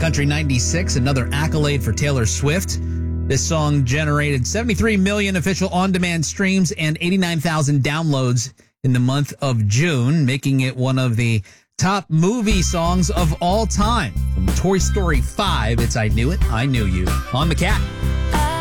Country 96, another accolade for Taylor Swift. This song generated 73 million official on-demand streams and 89,000 downloads in the month of June, making it one of the top movie songs of all time. From Toy Story 5, it's I Knew It, I Knew You. On the Cat.